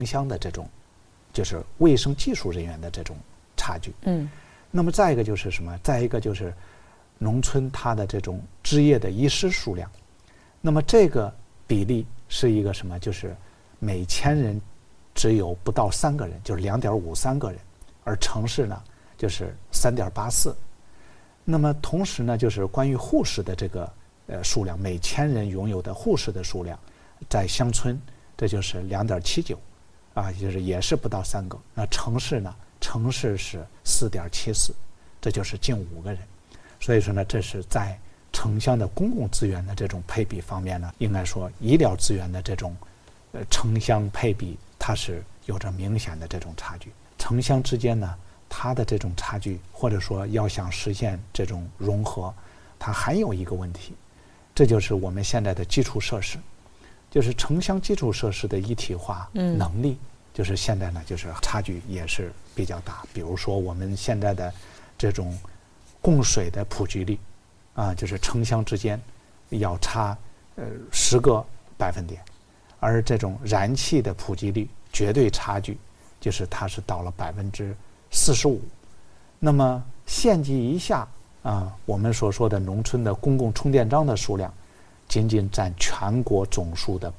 乡的这种就是卫生技术人员的这种差距。那么再一个就是什么？再一个就是农村它的这种执业的医师数量，那么这个比例是一个什么？就是每1000人只有不到3个人，就是2.53个人，而城市呢就是3.84。那么同时呢，就是关于护士的这个数量，每1000人拥有的护士的数量，在乡村这就是2.79，就是也是不到3个。那城市呢？城市是4.74，这就是近5个人。所以说呢，这是在城乡的公共资源的这种配比方面呢，应该说医疗资源的这种城乡配比，它是有着明显的这种差距。城乡之间呢，它的这种差距，或者说要想实现这种融合，它还有一个问题，这就是我们现在的基础设施，就是城乡基础设施的一体化能力，就是现在呢，就是差距也是比较大。比如说我们现在的这种供水的普及率，就是城乡之间要差10个百分点，而这种燃气的普及率绝对差距，就是它是到了45%。那么县级以下我们所说的农村的公共充电桩的数量，仅仅占全国总数的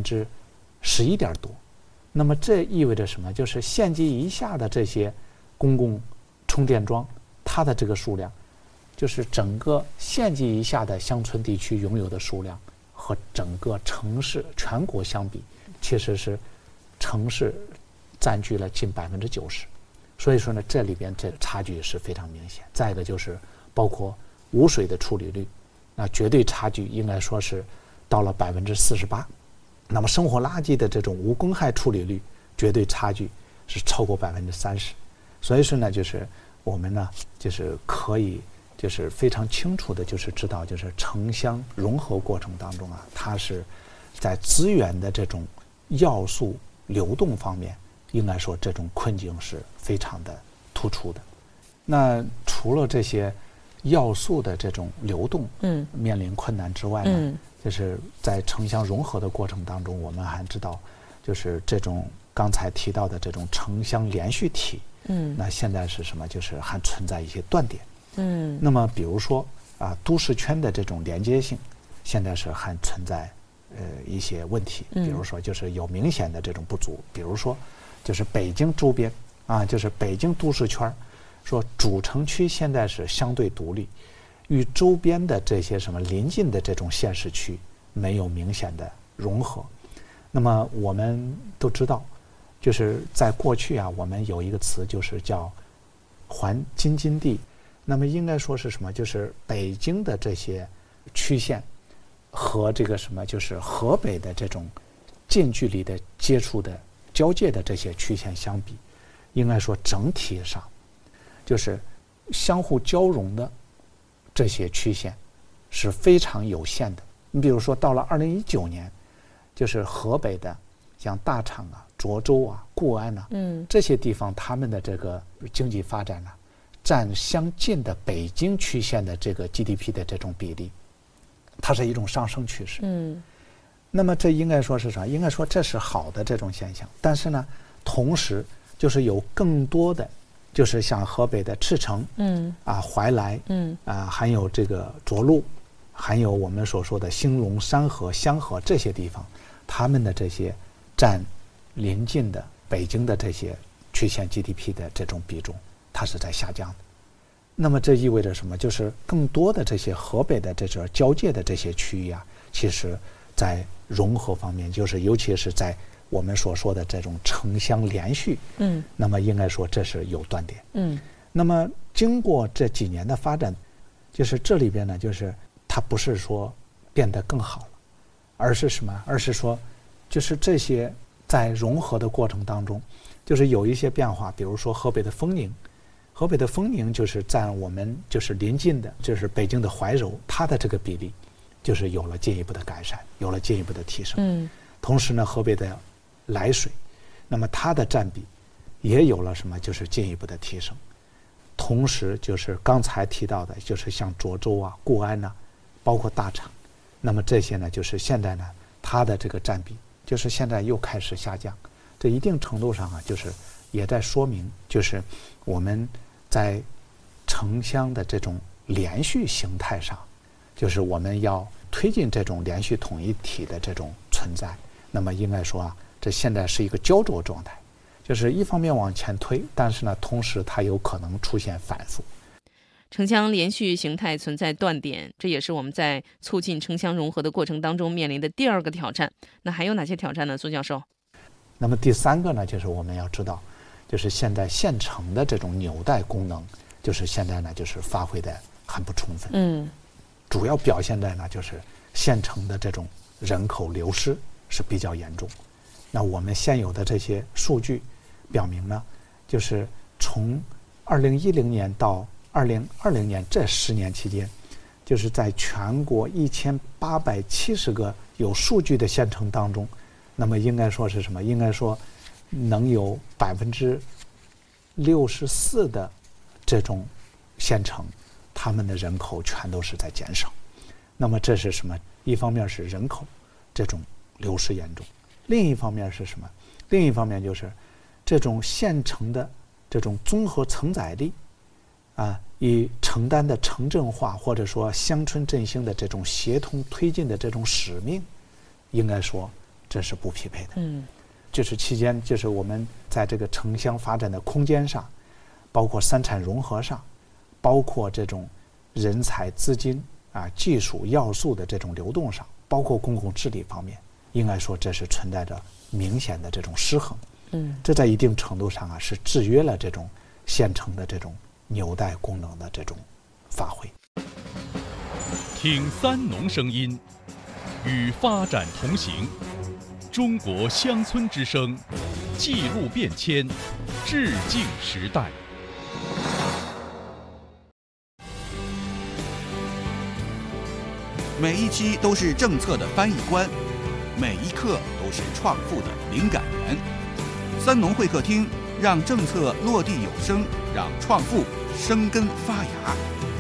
11%多。那么这意味着什么？就是县级以下的这些公共充电桩，它的这个数量，就是整个县级以下的乡村地区拥有的数量和整个城市全国相比，其实是城市占据了近90%。所以说呢，这里边这差距是非常明显。再一个就是包括污水的处理率，那绝对差距应该说是到了48%。那么生活垃圾的这种无公害处理率，绝对差距是超过30%。所以说呢，就是我们呢，就是可以就是非常清楚的，就是知道，就是城乡融合过程当中它是在资源的这种要素流动方面，应该说这种困境是非常的突出的。那除了这些要素的这种流动面临困难之外呢，就是在城乡融合的过程当中，我们还知道，就是这种刚才提到的这种城乡连续体，那现在是什么？就是还存在一些断点。那么比如说都市圈的这种连接性，现在是还存在一些问题。比如说就是有明显的这种不足。比如说就是北京周边就是北京都市圈，说主城区现在是相对独立，与周边的这些什么邻近的这种县市区没有明显的融合。那么我们都知道，就是在过去我们有一个词就是叫环京津地。那么应该说是什么？就是北京的这些区县和这个什么，就是河北的这种近距离的接触的交界的这些区县相比，应该说整体上就是相互交融的这些区县是非常有限的。你比如说到了2019年，就是河北的像大厂涿州固安这些地方，他们的这个经济发展占相近的北京区县的这个 GDP 的这种比例，它是一种上升趋势。那么这应该说是啥？应该说这是好的这种现象。但是呢，同时就是有更多的，就是像河北的赤城，怀来，还有这个涿鹿，还有我们所说的兴隆、山河、香河这些地方，他们的这些占邻近的北京的这些区县 GDP 的这种比重，它是在下降的。那么这意味着什么？就是更多的这些河北的这种交界的这些区域其实在融合方面，就是尤其是在我们所说的这种城乡连续，那么应该说这是有断点。那么经过这几年的发展，就是这里边呢，就是它不是说变得更好了，而是什么？而是说，就是这些在融合的过程当中，就是有一些变化。比如说河北的丰宁就是占我们就是邻近的，就是北京的怀柔，它的这个比例就是有了进一步的改善，有了进一步的提升。同时呢，河北的涞水，那么它的占比也有了什么？就是进一步的提升。同时就是刚才提到的，就是像涿州固安包括大厂，那么这些呢，就是现在呢，它的这个占比就是现在又开始下降。 这一定程度上啊，就是也在说明，就是我们在城乡的这种连续形态上，就是我们要推进这种连续统一体的这种存在。那么应该说啊，这现在是一个焦灼状态，就是一方面往前推，但是呢，同时它有可能出现反复。 城乡连续形态存在断点，这也是我们在促进城乡融合的过程当中面临的第二个挑战。那还有哪些挑战呢，苏教授？ 那么第三个呢，就是我们要知道，就是现在县城的这种纽带功能，就是现在呢，就是发挥的很不充分。主要表现在呢，就是县城的这种人口流失是比较严重。那我们现有的这些数据表明呢，就是从2010年到2020年这10年期间，就是在全国1870个有数据的县城当中，那么应该说是什么？应该说能有64%的这种县城，他们的人口全都是在减少。那么这是什么？一方面是人口这种流失严重，另一方面是什么？另一方面就是这种县城的这种综合承载力啊，以承担的城镇化或者说乡村振兴的这种协同推进的这种使命，应该说这是不匹配的。就是期间，就是我们在这个城乡发展的空间上，包括三产融合上，包括这种人才、资金啊、技术要素的这种流动上，包括公共治理方面，应该说这是存在着明显的这种失衡。这在一定程度上啊，是制约了这种县城的这种纽带功能的这种发挥。 听三农声音，与发展同行。中国乡村之声，记录变迁，致敬时代。 每一期都是政策的翻译官，每一刻都是创富的灵感源。三农会客厅，让政策落地有声，让创富生根发芽。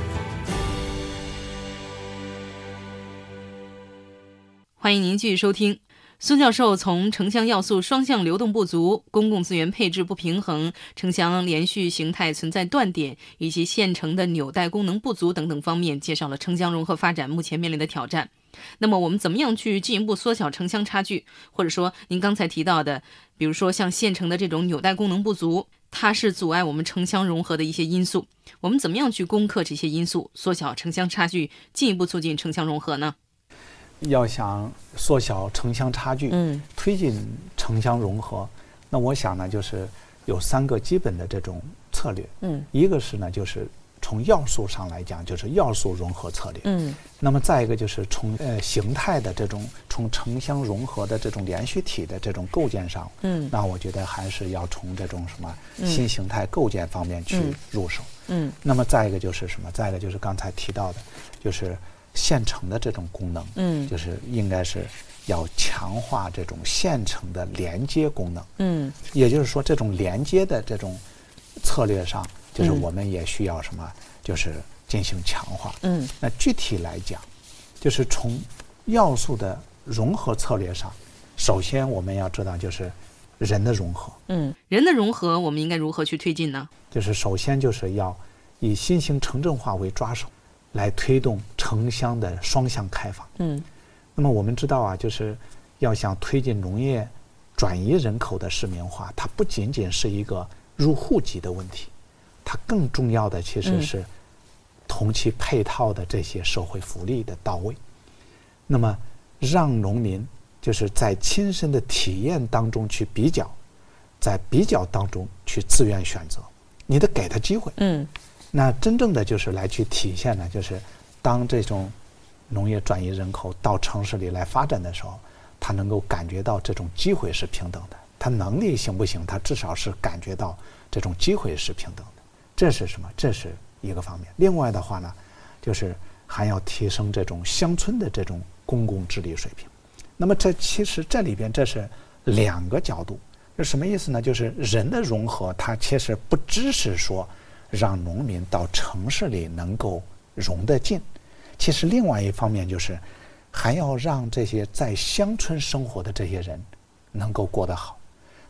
欢迎您继续收听。孙教授从城乡要素双向流动不足、公共资源配置不平衡、城乡连续形态存在断点以及县城的纽带功能不足等等方面，介绍了城乡融合发展目前面临的挑战。那么我们怎么样去进一步缩小城乡差距，或者说您刚才提到的，比如说像县城的这种纽带功能不足，它是阻碍我们城乡融合的一些因素，我们怎么样去攻克这些因素，缩小城乡差距，进一步促进城乡融合呢？ 要想缩小城乡差距，推进城乡融合，那我想呢，就是有3个基本的这种策略。一个是呢，就是从要素上来讲，就是要素融合策略。那么再一个就是从形态的这种，从城乡融合的这种连续体的这种构建上，那我觉得还是要从这种什么新形态构建方面去入手。那么再一个就是什么？再一个就是刚才提到的，就是县城的这种功能，就是应该是要强化这种县城的连接功能。也就是说，这种连接的这种策略上，就是我们也需要什么，就是进行强化。那具体来讲，就是从要素的融合策略上，首先我们要知道就是人的融合。 人的融合我们应该如何去推进呢？ 就是首先就是要以新型城镇化为抓手，来推动城乡的双向开放。那么我们知道啊，就是要想推进农业转移人口的市民化，它不仅仅是一个入户籍的问题，它更重要的其实是同其配套的这些社会福利的到位。那么让农民就是在亲身的体验当中去比较，在比较当中去自愿选择，你得给他机会。那真正的就是来去体现呢，就是当这种农业转移人口到城市里来发展的时候，他能够感觉到这种机会是平等的，他能力行不行，他至少是感觉到这种机会是平等的。这是什么？这是一个方面。另外的话呢，就是还要提升这种乡村的这种公共治理水平。那么这其实这里边这是2个角度。这什么意思呢？就是人的融合，它其实不只是说让农民到城市里能够融得进，其实另外一方面就是还要让这些在乡村生活的这些人能够过得好。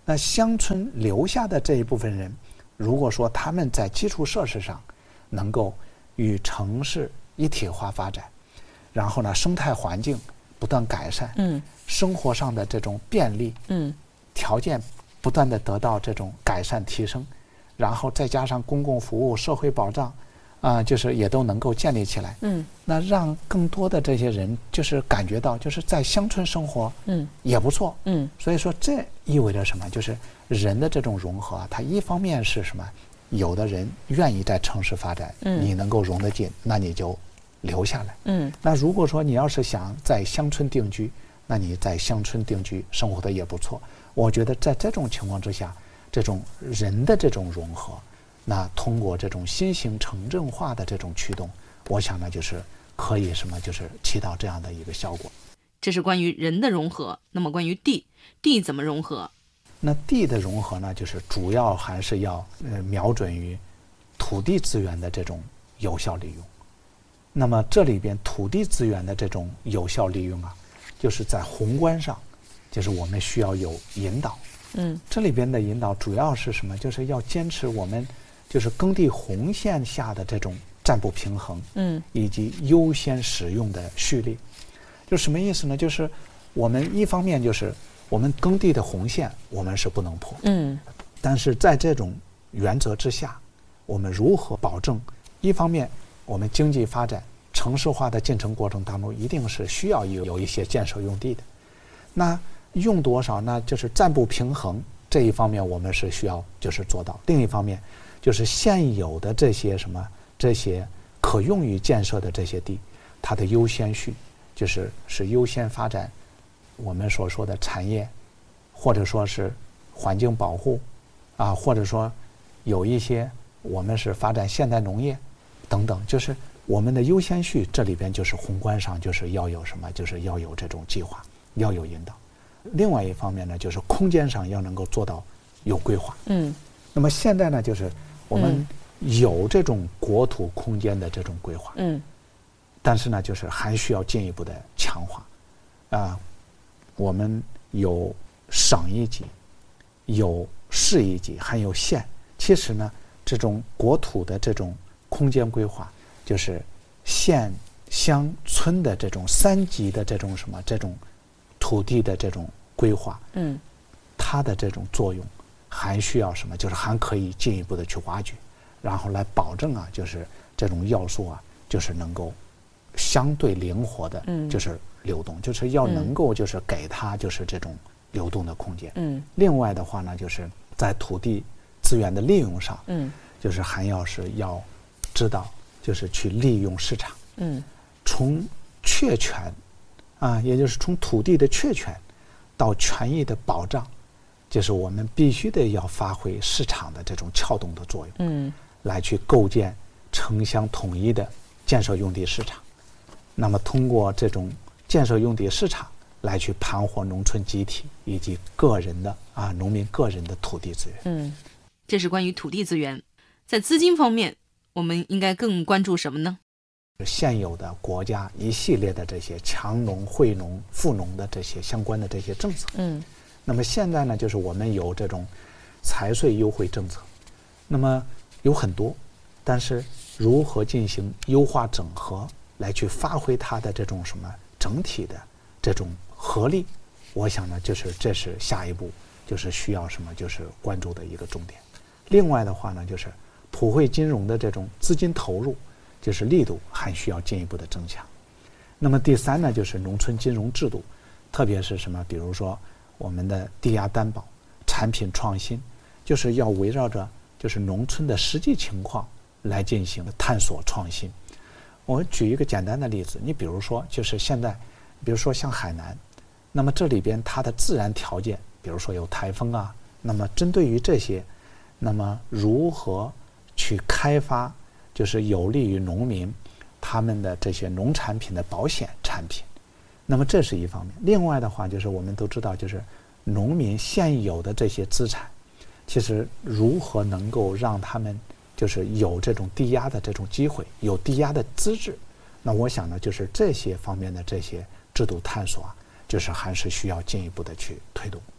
那乡村留下的这一部分人，如果说他们在基础设施上能够与城市一体化发展，然后呢，生态环境不断改善，生活上的这种便利，条件不断的得到这种改善提升，然后再加上公共服务、社会保障，就是也都能够建立起来，那让更多的这些人就是感觉到就是在乡村生活，也不错，所以说这意味着什么？就是人的这种融合啊，它一方面是什么？有的人愿意在城市发展，你能够融得进，那你就留下来，那如果说你要是想在乡村定居，那你在乡村定居生活的也不错。我觉得在这种情况之下，这种人的这种融合，那通过这种新型城镇化的这种驱动，我想呢就是可以什么，就是起到这样的一个效果。 这是关于人的融合。那么关于地怎么融合？ 那地的融合呢，就是主要还是要瞄准于土地资源的这种有效利用。那么这里边土地资源的这种有效利用啊，就是在宏观上，就是我们需要有引导。这里边的引导主要是什么？就是要坚持我们就是耕地红线下的这种占卜平衡，以及优先使用的序列。就什么意思呢？就是我们一方面就是我们耕地的红线我们是不能破，但是在这种原则之下，我们如何保证一方面我们经济发展城市化的进程过程当中一定是需要有一些建设用地的，那用多少呢？就是占卜平衡这一方面我们是需要就是做到，另一方面就是现有的这些可用于建设的这些地，它的优先序就是优先发展我们所说的产业，或者说是环境保护或者说有一些我们是发展现代农业等等，就是我们的优先序这里边就是宏观上就是要有什么，就是要有这种计划，要有引导。另外一方面呢，就是空间上要能够做到有规划。那么现在呢，就是我们有这种国土空间的这种规划，但是呢，就是还需要进一步的强化。我们有省一级，有市一级，还有县。其实呢，这种国土的这种空间规划，就是县、乡、村的这种3级的这种这种土地的这种规划，它的这种作用还需要什么？就是还可以进一步的去挖掘，然后来保证就是这种要素就是能够相对灵活的，就是流动，就是要能够就是给它就是这种流动的空间。另外的话呢，就是在土地资源的利用上，就是还要知道就是去利用市场，从确权也就是从土地的确权到权益的保障，就是我们必须得要发挥市场的这种撬动的作用，来去构建城乡统一的建设用地市场。那么通过这种建设用地市场来去盘活农村集体以及个人的农民个人的土地资源。 这是关于土地资源。在资金方面，我们应该更关注什么呢？ 现有的国家一系列的这些强农、惠农、富农的这些相关的这些政策。那么现在呢，就是我们有这种财税优惠政策，那么有很多，但是如何进行优化整合，来去发挥它的这种整体的这种合力，我想呢，这是下一步就是需要就是关注的一个重点。另外的话呢，就是普惠金融的这种资金投入，就是力度还需要进一步的增强。那么第三呢，就是农村金融制度，特别是比如说我们的抵押担保、产品创新，就是要围绕着就是农村的实际情况来进行探索创新。我举一个简单的例子，你比如说就是现在，比如说像海南，那么这里边它的自然条件，比如说有台风那么针对于这些，那么如何去开发就是有利于农民他们的这些农产品的保险产品，那么这是一方面。另外的话，就是我们都知道，就是农民现有的这些资产，其实如何能够让他们就是有这种抵押的这种机会，有抵押的资质，那我想呢，就是这些方面的这些制度探索就是还是需要进一步的去推动。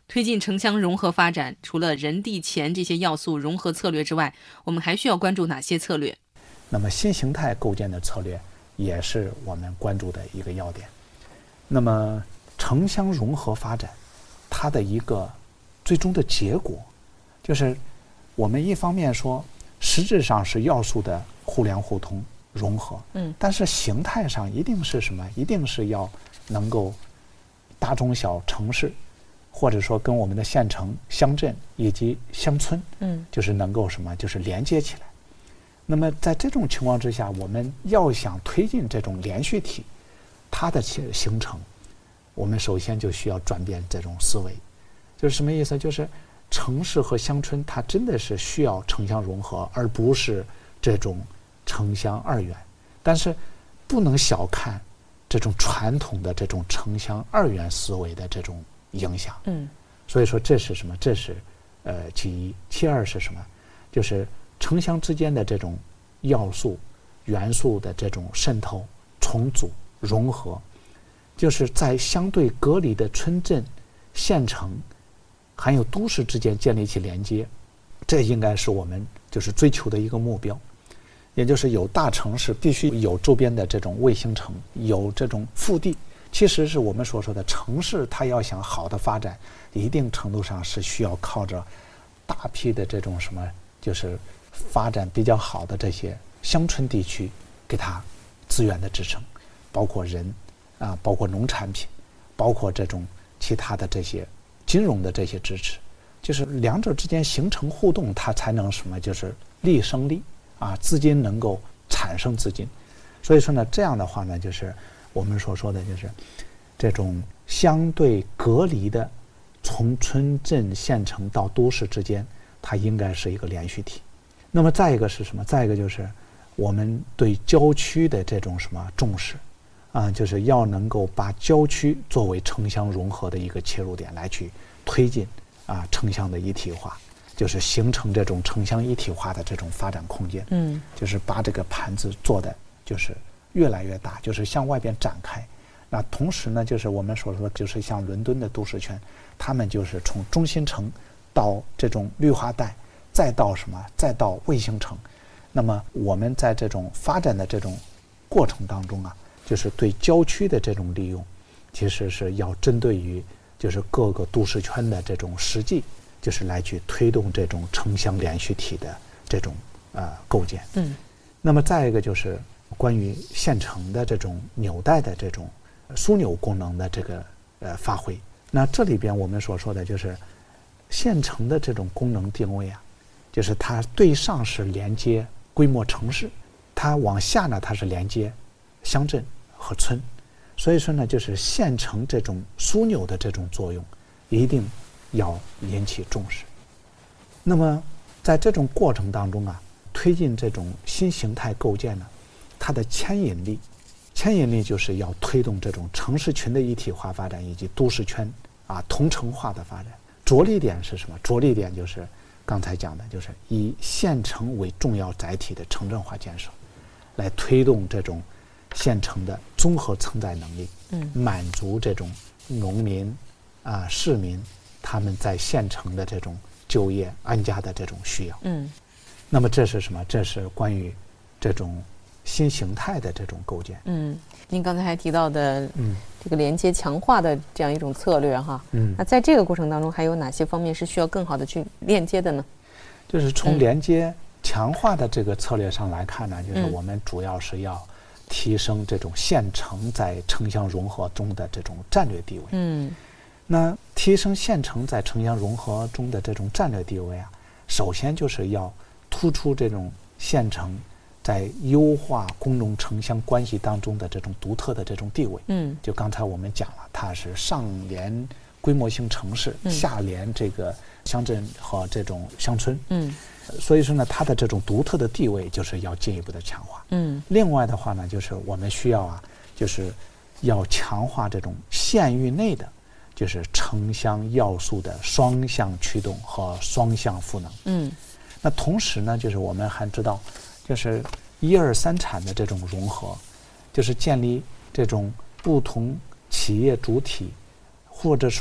推进城乡融合发展，除了人地钱这些要素融合策略之外，我们还需要关注哪些策略？ 那么新形态构建的策略也是我们关注的一个要点。那么城乡融合发展，它的一个最终的结果，就是我们一方面说，实质上是要素的互联互通融合，但是形态上一定是什么？一定是要能够大中小城市，或者说跟我们的县城、乡镇以及乡村，就是能够什么？就是连接起来。那么在这种情况之下，我们要想推进这种连续体，它的形成，我们首先就需要转变这种思维。就是什么意思？就是城市和乡村，它真的是需要城乡融合，而不是这种城乡二元。但是不能小看这种传统的这种城乡二元思维的这种影响。所以说这是什么？这是其一。其二是什么？就是城乡之间的这种要素、元素的这种渗透、重组、融合，就是在相对隔离的村镇、县城还有都市之间建立起连接，这应该是我们就是追求的一个目标。也就是有大城市，必须有周边的这种卫星城，有这种腹地。其实是我们所说的城市，它要想好的发展，一定程度上是需要靠着大批的这种什么，就是发展比较好的这些乡村地区给它资源的支撑，包括人啊，包括农产品，包括这种其他的这些金融的这些支持，就是两者之间形成互动，它才能什么，就是力生力啊，资金能够产生资金。所以说呢，这样的话呢，就是我们所说的就是这种相对隔离的从村镇县城到都市之间，它应该是一个连续体。那么再一个是什么？再一个就是我们对郊区的这种什么重视啊，就是要能够把郊区作为城乡融合的一个切入点来去推进啊城乡的一体化，就是形成这种城乡一体化的这种发展空间。就是把这个盘子做的就是越来越大，就是向外边展开。那同时呢，就是我们所说的，就是像伦敦的都市圈，他们就是从中心城到这种绿化带，再到什么，再到卫星城。那么我们在这种发展的这种过程当中啊，就是对郊区的这种利用，其实是要针对于就是各个都市圈的这种实际，就是来去推动这种城乡连续体的这种构建。那么再一个就是关于县城的这种纽带的这种枢纽功能的这个发挥。那这里边我们所说的就是县城的这种功能定位啊，就是它对上是连接规模城市，它往下呢它是连接乡镇和村。所以说呢，就是县城这种枢纽的这种作用一定要引起重视。那么在这种过程当中啊，推进这种新形态构建呢，它的牵引力就是要推动这种城市群的一体化发展以及都市圈啊同城化的发展。着力点是什么？着力点就是刚才讲的，就是以县城为重要载体的城镇化建设，来推动这种县城的综合承载能力，满足这种农民啊市民他们在县城的这种就业安家的这种需要。那么这是什么？这是关于这种新形态的这种构建。 您刚才还提到的这个连接强化的这样一种策略哈。那在这个过程当中还有哪些方面是需要更好的去链接的呢？ 就是从连接强化的这个策略上来看呢，就是我们主要是要提升这种县城在城乡融合中的这种战略地位。那提升县城在城乡融合中的这种战略地位啊，首先就是要突出这种县城在优化工农城乡关系当中的这种独特的这种地位。就刚才我们讲了，它是上连规模性城市，下连这个乡镇和这种乡村。所以说呢，它的这种独特的地位就是要进一步的强化。另外的话呢，就是我们需要啊，就是要强化这种县域内的就是城乡要素的双向驱动和双向赋能。那同时呢，就是我们还知道，就是一二三产的这种融合，就是建立这种不同企业主体或者说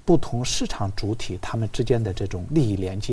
不同市场主体他们之间的这种利益连接。